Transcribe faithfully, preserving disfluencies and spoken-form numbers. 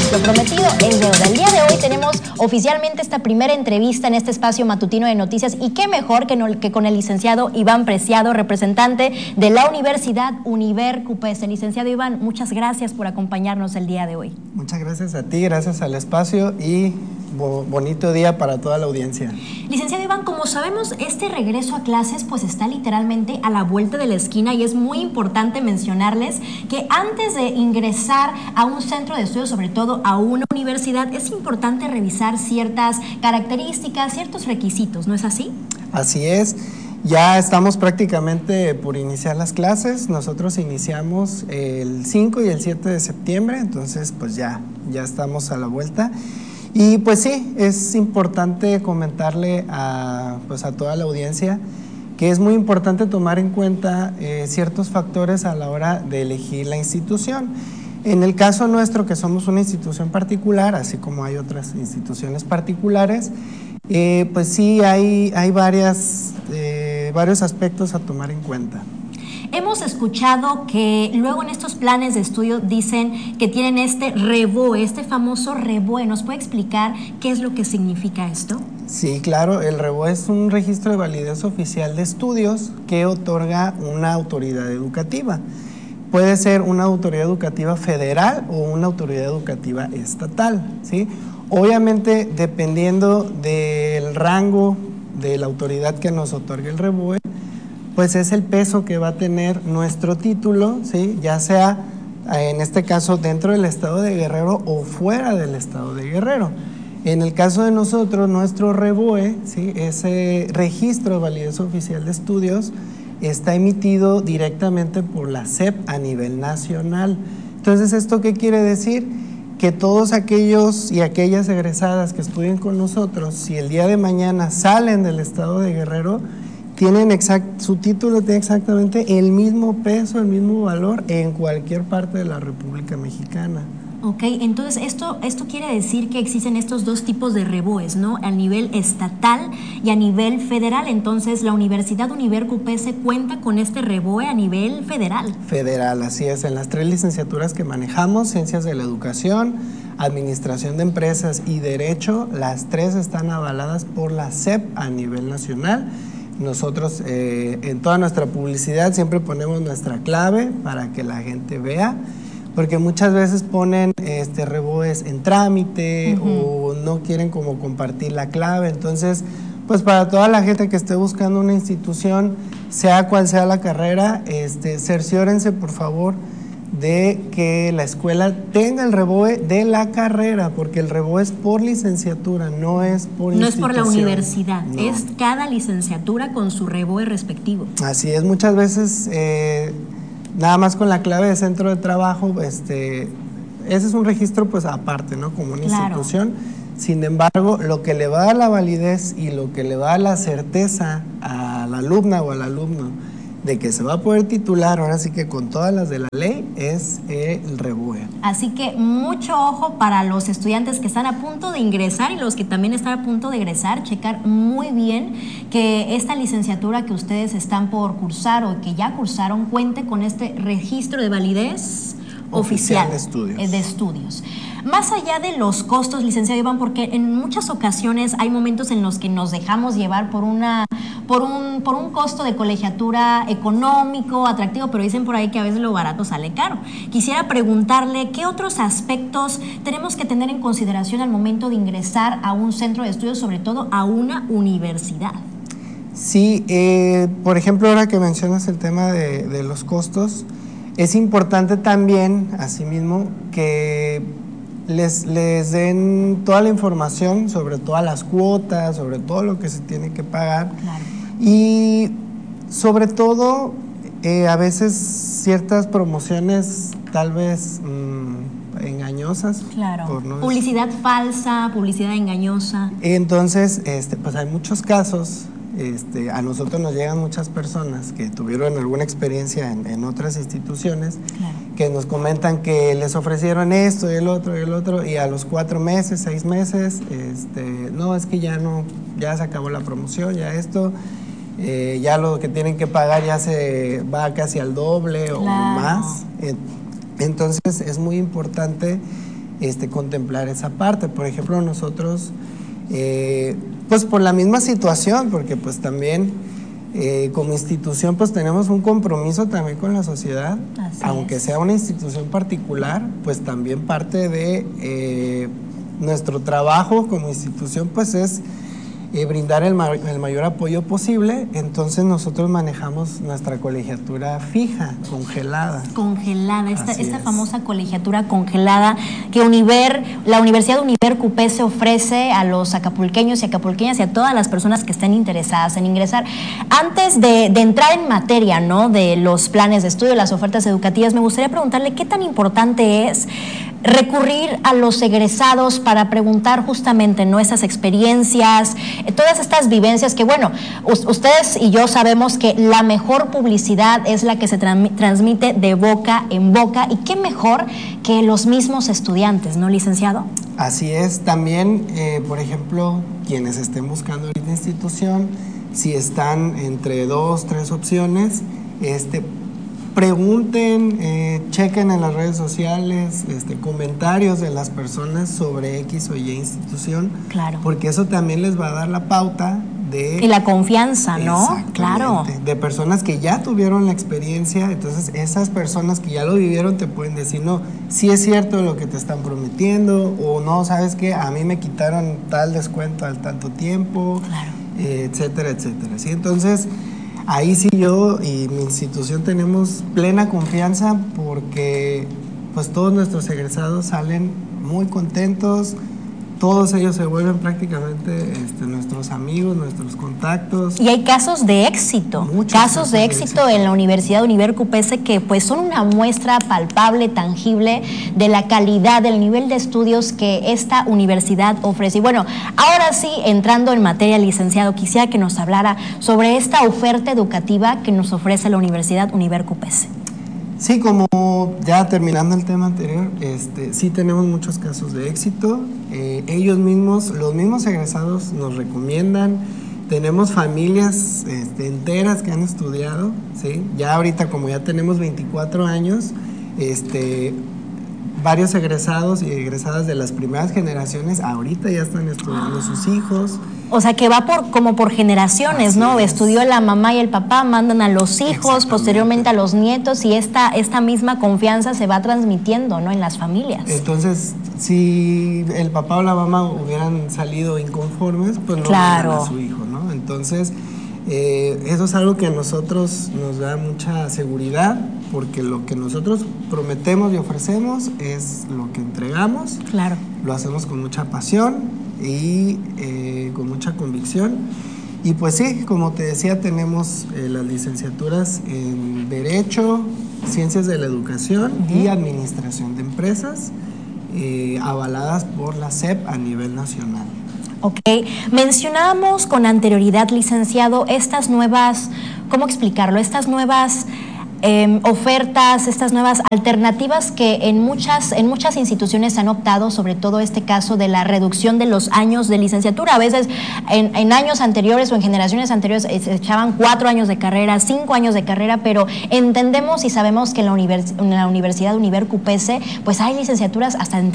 Lo prometido es deuda. El día de hoy tenemos oficialmente esta primera entrevista en este espacio matutino de noticias y qué mejor que, no, que con el licenciado Iván Preciado, representante de la Universidad Univer-Cupese. Licenciado Iván, muchas gracias por acompañarnos el día de hoy. Muchas gracias a ti, gracias al espacio y bo bonito día para toda la audiencia. Licenciado Iván, como sabemos, este regreso a clases pues está literalmente a la vuelta de la esquina y es muy importante mencionarles que antes de ingresar a un centro de estudios, sobre todo a una universidad, es importante revisar ciertas características, ciertos requisitos, ¿no es así? Así es. Ya estamos prácticamente por iniciar las clases. Nosotros iniciamos el cinco y el siete de septiembre, entonces pues ya, ya estamos a la vuelta. Y pues sí, es importante comentarle a, pues a toda la audiencia que es muy importante tomar en cuenta eh, ciertos factores a la hora de elegir la institución. En el caso nuestro, que somos una institución particular, así como hay otras instituciones particulares, eh, pues sí hay, hay varias, eh, varios aspectos a tomar en cuenta. Hemos escuchado que luego en estos planes de estudio dicen que tienen este REVOE, este famoso REVOE. ¿Nos puede explicar qué es lo que significa esto? Sí, claro, el REVOE es un registro de validez oficial de estudios que otorga una autoridad educativa. Puede ser una autoridad educativa federal o una autoridad educativa estatal, ¿sí? Obviamente, dependiendo del rango de la autoridad que nos otorgue el REVOE, pues es el peso que va a tener nuestro título, ¿sí? Ya sea en este caso dentro del estado de Guerrero o fuera del estado de Guerrero. En el caso de nosotros, nuestro REVOE, ¿sí? Ese registro de validez oficial de estudios, está emitido directamente por la S E P a nivel nacional. Entonces, ¿esto qué quiere decir? Que todos aquellos y aquellas egresadas que estudien con nosotros, si el día de mañana salen del estado de Guerrero, tienen exact, su título tiene exactamente el mismo peso, el mismo valor en cualquier parte de la República Mexicana. Ok, entonces esto, esto quiere decir que existen estos dos tipos de REVOEs, ¿no? A nivel estatal y a nivel federal. Entonces la Universidad Univer-Cupese cuenta con este REVOE a nivel federal. Federal, así es. En las tres licenciaturas que manejamos, Ciencias de la Educación, Administración de Empresas y Derecho, las tres están avaladas por la S E P a nivel nacional. Nosotros eh, en toda nuestra publicidad siempre ponemos nuestra clave para que la gente vea, porque muchas veces ponen este, REVOEs en trámite uh-huh. o no quieren como compartir la clave. Entonces, pues para toda la gente que esté buscando una institución, sea cual sea la carrera, este, cerciórense por favor de que la escuela tenga el REVOE de la carrera, porque el REVOE es por licenciatura, no es por No institución. es por la universidad, no. Es cada licenciatura con su REVOE respectivo. Así es, muchas veces eh, nada más con la clave de centro de trabajo, este, ese es un registro pues aparte, ¿no? Como una claro. institución. Sin embargo, lo que le va a dar la validez y lo que le va a dar la certeza a la alumna o al alumno de que se va a poder titular, ahora sí que con todas las de la ley, es el REVOE. Así que mucho ojo para los estudiantes que están a punto de ingresar y los que también están a punto de egresar, checar muy bien que esta licenciatura que ustedes están por cursar o que ya cursaron cuente con este registro de validez oficial, oficial de estudios. de estudios. Más allá de los costos, licenciado Iván, porque en muchas ocasiones hay momentos en los que nos dejamos llevar por una por un, por un costo de colegiatura económico, atractivo, pero dicen por ahí que a veces lo barato sale caro. Quisiera preguntarle qué otros aspectos tenemos que tener en consideración al momento de ingresar a un centro de estudios, sobre todo a una universidad. Sí, eh, por ejemplo, ahora que mencionas el tema de, de los costos, es importante también, asimismo, que les, les den toda la información sobre todas las cuotas, sobre todo lo que se tiene que pagar. Claro. Y sobre todo, eh, a veces ciertas promociones tal vez mmm, engañosas. Claro, por no publicidad decir. falsa, publicidad engañosa. Entonces, este, pues hay muchos casos. Este, a nosotros nos llegan muchas personas que tuvieron alguna experiencia en, en otras instituciones, claro. que nos comentan que les ofrecieron esto y el otro y el otro y a los cuatro meses, seis meses, este, no, es que ya no, ya se acabó la promoción, ya esto, eh, ya lo que tienen que pagar ya se va casi al doble claro. o más. Entonces es muy importante este, contemplar esa parte. Por ejemplo, nosotros, eh, pues por la misma situación, porque pues también eh, como institución pues tenemos un compromiso también con la sociedad, Así aunque es. sea una institución particular, pues también parte de eh, nuestro trabajo como institución pues es Eh, brindar el, ma el mayor apoyo posible. Entonces nosotros manejamos nuestra colegiatura fija, congelada. Congelada, esta, esta es. famosa colegiatura congelada que Univer, la Universidad Univer Q P S ofrece a los acapulqueños y acapulqueñas y a todas las personas que estén interesadas en ingresar. Antes de, de entrar en materia, ¿no?, de los planes de estudio, las ofertas educativas, me gustaría preguntarle qué tan importante es recurrir a los egresados para preguntar justamente, ¿no?, esas experiencias, eh, todas estas vivencias que, bueno, ustedes y yo sabemos que la mejor publicidad es la que se tra transmite de boca en boca, y qué mejor que los mismos estudiantes, ¿no, licenciado? Así es. También, eh, por ejemplo, quienes estén buscando ahorita institución, si están entre dos, tres opciones, este pregunten, eh, chequen en las redes sociales este, comentarios de las personas sobre X o Y institución, claro, porque eso también les va a dar la pauta de... Y la confianza, ¿no? Claro. De personas que ya tuvieron la experiencia. Entonces esas personas que ya lo vivieron te pueden decir, no, sí es cierto lo que te están prometiendo, o no, ¿sabes qué? A mí me quitaron tal descuento al tanto tiempo, claro, eh, etcétera, etcétera. ¿Sí? Entonces... ahí sí yo y mi institución tenemos plena confianza, porque pues todos nuestros egresados salen muy contentos, todos ellos se vuelven prácticamente este, nuestros amigos, nuestros contactos. Y hay casos de éxito, Muchos casos, casos de, de éxito éxito en la Universidad Univer Q P S que pues son una muestra palpable, tangible de la calidad, del nivel de estudios que esta universidad ofrece. Y bueno, ahora sí, entrando en materia, licenciado, quisiera que nos hablara sobre esta oferta educativa que nos ofrece la Universidad Univer Q P S. Sí, como ya terminando el tema anterior, este, sí tenemos muchos casos de éxito. Eh, ellos mismos, los mismos egresados nos recomiendan. Tenemos familias este, enteras que han estudiado, ¿sí? Ya ahorita, como ya tenemos veinticuatro años, este, varios egresados y egresadas de las primeras generaciones ahorita ya están estudiando sus hijos. O sea, que va por como por generaciones, Así ¿no? es. Estudió la mamá y el papá, mandan a los hijos, posteriormente a los nietos, y esta, esta misma confianza se va transmitiendo, ¿no?, en las familias. Entonces, si el papá o la mamá hubieran salido inconformes, pues no claro. mandan a su hijo, ¿no? Entonces, eh, eso es algo que a nosotros nos da mucha seguridad, porque lo que nosotros prometemos y ofrecemos es lo que entregamos. Claro. Lo hacemos con mucha pasión y eh, con mucha convicción. Y pues sí, como te decía, tenemos eh, las licenciaturas en Derecho, Ciencias de la Educación uh-huh. y Administración de Empresas, eh, avaladas por la S E P a nivel nacional. Ok, mencionábamos con anterioridad, licenciado, estas nuevas, ¿cómo explicarlo? Estas nuevas Eh, ofertas, estas nuevas alternativas que en muchas, en muchas instituciones han optado, sobre todo este caso de la reducción de los años de licenciatura. A veces en, en años anteriores o en generaciones anteriores se echaban cuatro años de carrera, cinco años de carrera, pero entendemos y sabemos que en la, univers en la Universidad Univer Q P S pues hay licenciaturas hasta en